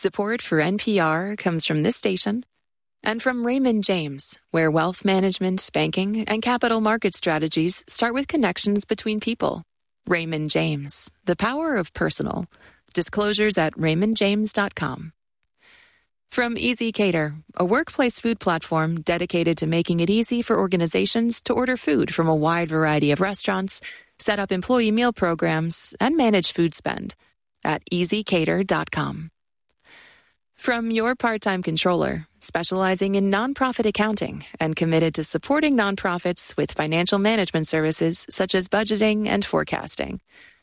Support for NPR comes from this station and from Raymond James, where wealth management, banking, and capital market strategies start with connections between people. Raymond James, the power of personal. Disclosures at raymondjames.com. From Easy Cater, a workplace food platform dedicated to making it easy for organizations to order food from a wide variety of restaurants, set up employee meal programs, and manage food spend at easycater.com. From Your Part-Time Controller, specializing in nonprofit accounting and committed to supporting nonprofits with financial management services such as budgeting and forecasting.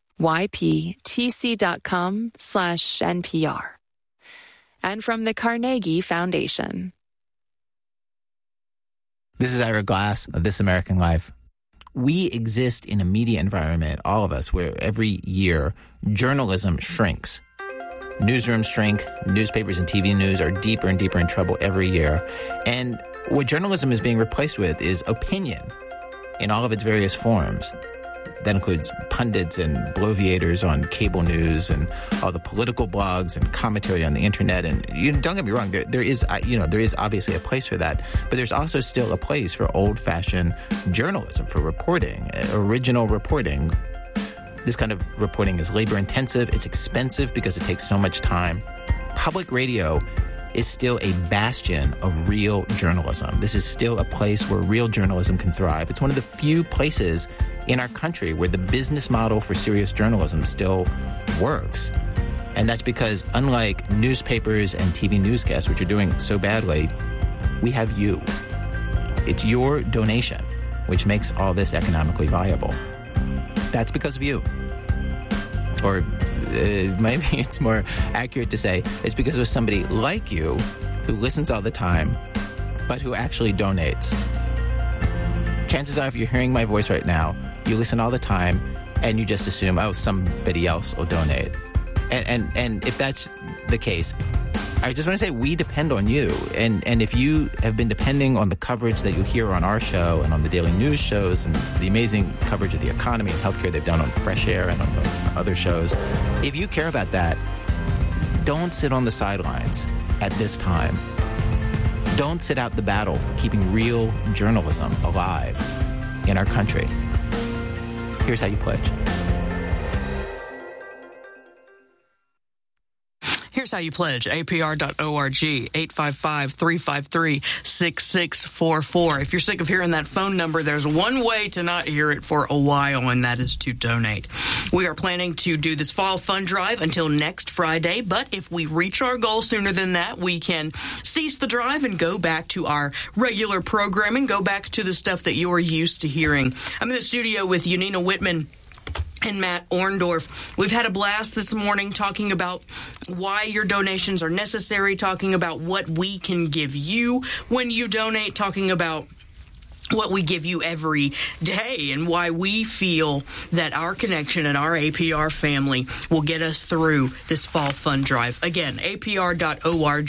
yptc.com/NPR. And from the Carnegie Foundation. This is Ira Glass of This American Life. We exist in a media environment, all of us, where every year journalism shrinks. Newsrooms shrink, newspapers and TV news are deeper and deeper in trouble every year. And what journalism is being replaced with is opinion in all of its various forms. That includes pundits and bloviators on cable news and all the political blogs and commentary on the internet. And don't get me wrong, there is obviously a place for that, but there's also still a place for old-fashioned journalism, for reporting, original reporting. This kind of reporting is labor-intensive. It's expensive because it takes so much time. Public radio is still a bastion of real journalism. This is still a place where real journalism can thrive. It's one of the few places in our country where the business model for serious journalism still works. And that's because, unlike newspapers and TV newscasts, which are doing so badly, we have you. It's your donation which makes all this economically viable. That's because of you. Or maybe it's more accurate to say it's because of somebody like you who listens all the time, but who actually donates. Chances are, if you're hearing my voice right now, you listen all the time, and you just assume, oh, somebody else will donate. And if that's the case, I just want to say we depend on you. And if you have been depending on the coverage that you hear on our show and on the daily news shows and the amazing coverage of the economy and healthcare they've done on Fresh Air and on other shows, if you care about that, don't sit on the sidelines at this time. Don't sit out the battle for keeping real journalism alive in our country. Here's how you pledge. Here's how you pledge. APR.org, 855-353-6644. If you're sick of hearing that phone number, there's one way to not hear it for a while, and that is to donate. We are planning to do this fall fund drive until next Friday, but if we reach our goal sooner than that, we can cease the drive and go back to our regular programming, go back to the stuff that you're used to hearing. I'm in the studio with Yanina Whitman and Matt Orndorff. We've had a blast this morning talking about why your donations are necessary, talking about what we can give you when you donate, talking about what we give you every day and why we feel that our connection and our APR family will get us through this fall fund drive. Again, APR.org,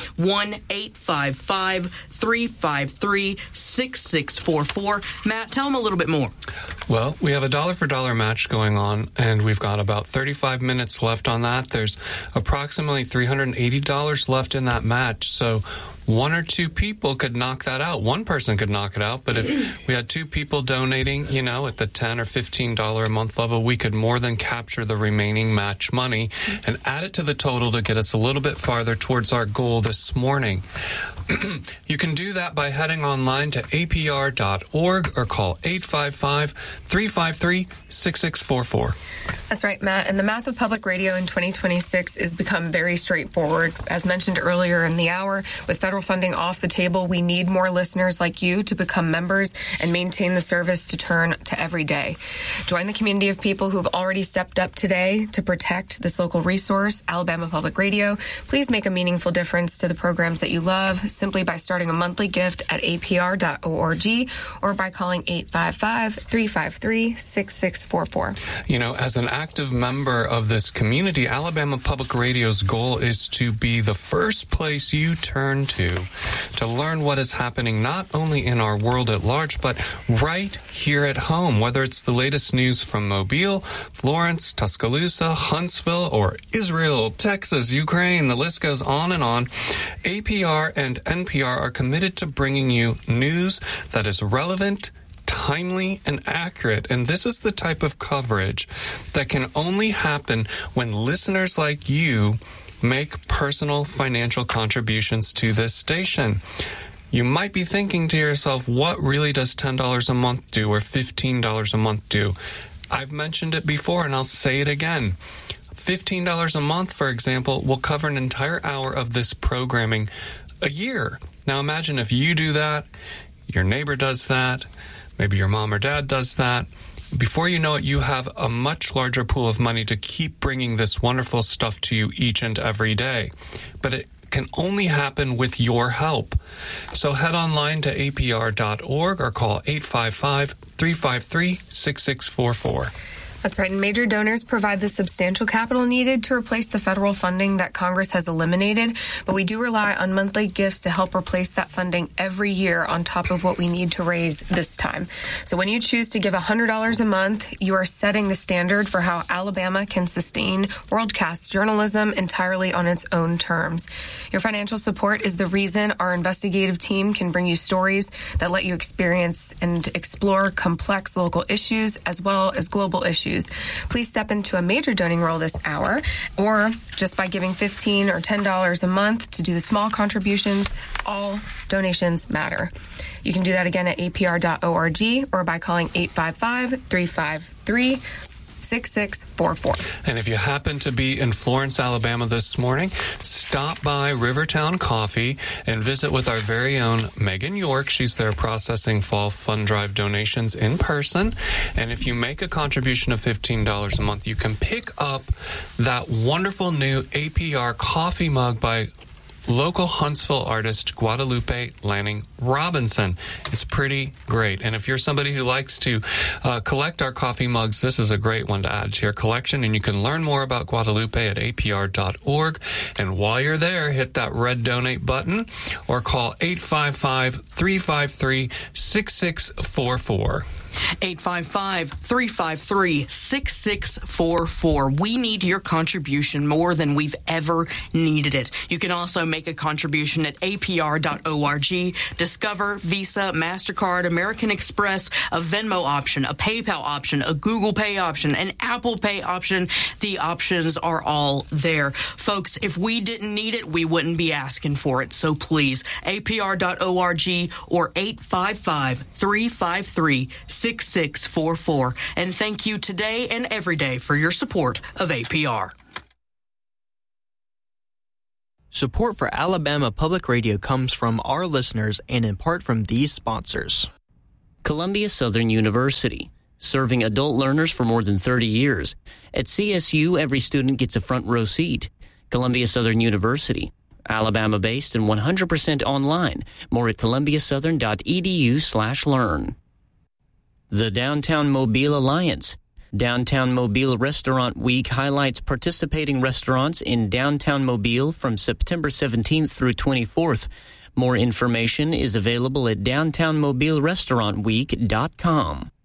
1-855-353-6644. Matt, tell them a little bit more. Well, we have a dollar for dollar match going on, and we've got about 35 minutes left on that. There's approximately $380 left in that match, so one or two people could knock that out. One person could knock it out, but if we had two people donating, at the $10 or $15 a month level, we could more than capture the remaining match money and add it to the total to get us a little bit farther towards our goal this morning. You can do that by heading online to apr.org or call 855-353-6644. That's right, Matt. And the math of public radio in 2026 has become very straightforward. As mentioned earlier in the hour, with federal funding off the table, we need more listeners like you to become members and maintain the service to turn to every day. Join the community of people who have already stepped up today to protect this local resource, Alabama Public Radio. Please make a meaningful difference to the programs that you love simply by starting a monthly gift at apr.org or by calling 855-353-6644. As an active member of this community, Alabama Public Radio's goal is to be the first place you turn to to learn what is happening not only in our world at large, but right here at home, whether it's the latest news from Mobile, Florence, Tuscaloosa, Huntsville, or Israel, Texas, Ukraine. The list goes on and on. APR and NPR are committed to bringing you news that is relevant, timely, and accurate. And this is the type of coverage that can only happen when listeners like you make personal financial contributions to this station. You might be thinking to yourself, what really does $10 a month do or $15 a month do? I've mentioned it before and I'll say it again. $15 a month, for example, will cover an entire hour of this programming a year. Now imagine if you do that, your neighbor does that, maybe your mom or dad does that. Before you know it, you have a much larger pool of money to keep bringing this wonderful stuff to you each and every day. But it can only happen with your help. So head online to apr.org or call 855-353-6644. That's right. And major donors provide the substantial capital needed to replace the federal funding that Congress has eliminated. But we do rely on monthly gifts to help replace that funding every year on top of what we need to raise this time. So when you choose to give $100 a month, you are setting the standard for how Alabama can sustain world-class journalism entirely on its own terms. Your financial support is the reason our investigative team can bring you stories that let you experience and explore complex local issues as well as global issues. Please step into a major donating role this hour, or just by giving $15 or $10 a month to do the small contributions. All donations matter. You can do that again at apr.org or by calling 855-353-6644. And if you happen to be in Florence, Alabama this morning, stop by Rivertown Coffee and visit with our very own Megan York. She's there processing Fall Fund Drive donations in person. And if you make a contribution of $15 a month, you can pick up that wonderful new APR coffee mug by local Huntsville artist Guadalupe Lanning Robinson. It's pretty great. And if you're somebody who likes to collect our coffee mugs, this is a great one to add to your collection. And you can learn more about Guadalupe at apr.org. And while you're there, hit that red donate button or call 855-353-6644. 855-353-6644. We need your contribution more than we've ever needed it. You can also make a contribution at apr.org. Discover, Visa, MasterCard, American Express, a Venmo option, a PayPal option, a Google Pay option, an Apple Pay option. The options are all there. Folks, if we didn't need it, we wouldn't be asking for it. So please, apr.org or 855-353-6644. And thank you today and every day for your support of APR. Support for Alabama Public Radio comes from our listeners and in part from these sponsors. Columbia Southern University, serving adult learners for more than 30 years. At CSU, every student gets a front row seat. Columbia Southern University, Alabama-based and 100% online. More at columbiasouthern.edu/learn. The Downtown Mobile Alliance. Downtown Mobile Restaurant Week highlights participating restaurants in downtown Mobile from September 17th through 24th. More information is available at downtownmobilerestaurantweek.com.